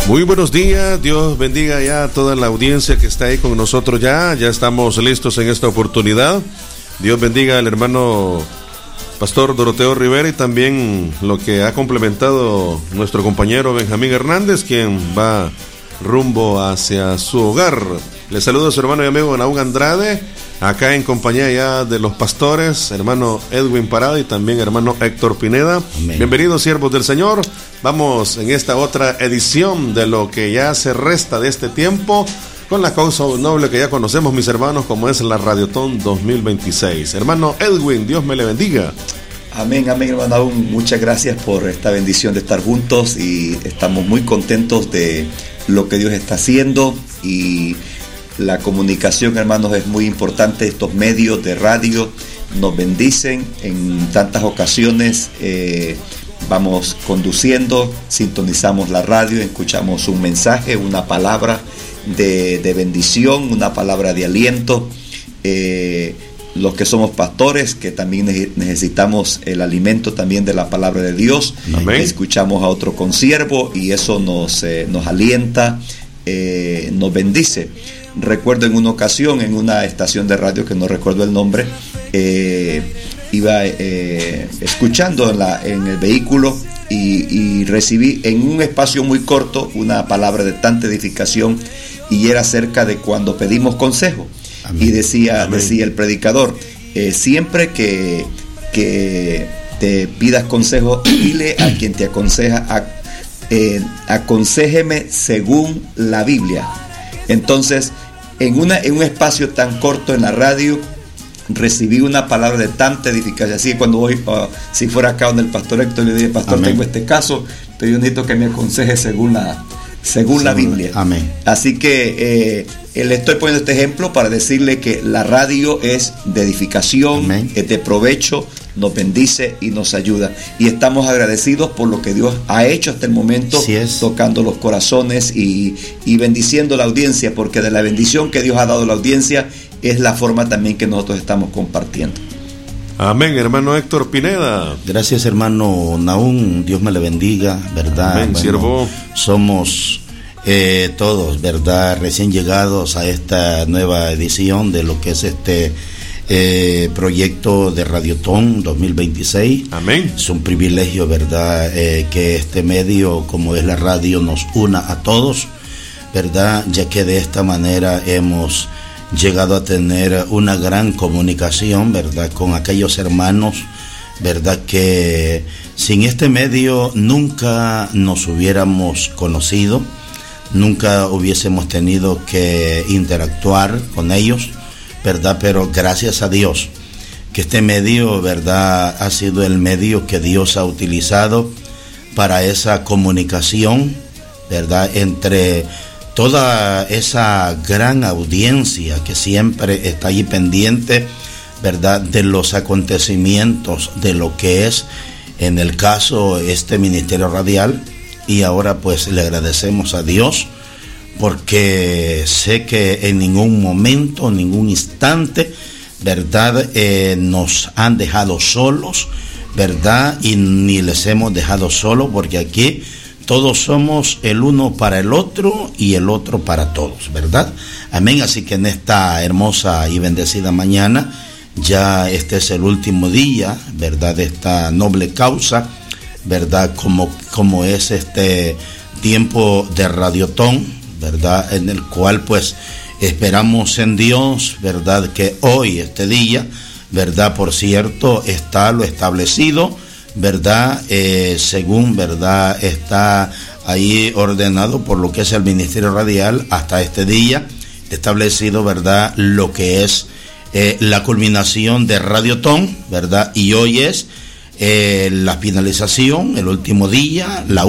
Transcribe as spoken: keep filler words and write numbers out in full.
Muy buenos días, Dios bendiga ya a toda la audiencia que está ahí con nosotros ya, ya estamos listos en esta oportunidad. Dios bendiga al hermano Pastor Doroteo Rivera y también lo que ha complementado nuestro compañero Benjamín Hernández, quien va rumbo hacia su hogar. Le saludo a su hermano y amigo Naúm Andrade, acá en compañía ya de los pastores, hermano Edwin Parada y también hermano Héctor Pineda. Amén. Bienvenidos, siervos del Señor. Vamos en esta otra edición de lo que ya se resta de este tiempo, con la causa noble que ya conocemos, mis hermanos, como es la Radiotón dos mil veintiséis. Hermano Edwin, Dios me le bendiga. Amén, amén, hermano Naúm. Muchas gracias por esta bendición de estar juntos y estamos muy contentos de lo que Dios está haciendo, y la comunicación, hermanos, es muy importante. Estos medios de radio nos bendicen en tantas ocasiones. Eh, vamos conduciendo, sintonizamos la radio, escuchamos un mensaje, una palabra de, de bendición, una palabra de aliento. Eh, los que somos pastores, que también necesitamos el alimento también de la palabra de Dios. Amén. Escuchamos a otro consiervo y eso nos, eh, nos alienta, eh, nos bendice. Recuerdo en una ocasión, en una estación de radio que no recuerdo el nombre, eh, iba eh, escuchando en, la, en el vehículo y, y recibí en un espacio muy corto una palabra de tanta edificación, y era acerca de cuando pedimos consejo. Amén. Y decía, Amén. decía el predicador, eh, siempre que, que te pidas consejo, dile a quien te aconseja, a, eh, aconséjeme según la Biblia. Entonces, en, una, en un espacio tan corto en la radio, recibí una palabra de tanta edificación. Así que cuando voy, uh, si fuera acá donde el pastor Héctor, le dije, pastor, Amén. tengo este caso, pero yo necesito que me aconseje según la, según según la Biblia. Amén. Así que eh, le estoy poniendo este ejemplo para decirle que la radio es de edificación, Amén. es de provecho, nos bendice y nos ayuda. Y estamos agradecidos por lo que Dios ha hecho hasta el momento, tocando los corazones y, y bendiciendo la audiencia, porque de la bendición que Dios ha dado a la audiencia es la forma también que nosotros estamos compartiendo. Amén, hermano Héctor Pineda. Gracias, hermano Naúm, Dios me le bendiga, ¿verdad? Amén, bueno, siervo. Somos eh, todos, ¿verdad?, recién llegados a esta nueva edición de lo que es este eh, proyecto de Radiotón dos mil veintiséis. Amén. Es un privilegio, ¿verdad?, eh, que este medio, como es la radio, nos una a todos, ¿verdad?, ya que de esta manera hemos llegado a tener una gran comunicación, ¿verdad?, con aquellos hermanos, ¿verdad?, que sin este medio nunca nos hubiéramos conocido, nunca hubiésemos tenido que interactuar con ellos, ¿verdad? Pero gracias a Dios que este medio, ¿verdad?, ha sido el medio que Dios ha utilizado para esa comunicación, ¿verdad?, entre toda esa gran audiencia que siempre está allí pendiente, ¿verdad?, de los acontecimientos, de lo que es, en el caso, este ministerio radial. Y ahora pues le agradecemos a Dios, porque sé que en ningún momento, en ningún instante, ¿verdad?, eh, nos han dejado solos, ¿verdad?, y ni les hemos dejado solos, porque aquí todos somos el uno para el otro y el otro para todos, ¿verdad? Amén. Así que en esta hermosa y bendecida mañana, ya este es el último día, ¿verdad?, de esta noble causa, ¿verdad?, como, como es este tiempo de Radiotón, ¿verdad?, en el cual pues esperamos en Dios, ¿verdad?, que hoy, este día, ¿verdad?, por cierto, está lo establecido, ¿verdad?, eh, según, ¿verdad?, está ahí ordenado por lo que es el Ministerio Radial hasta este día, establecido, ¿verdad?, lo que es eh, la culminación de Radiotón, ¿verdad?, y hoy es eh, la finalización, el último día, la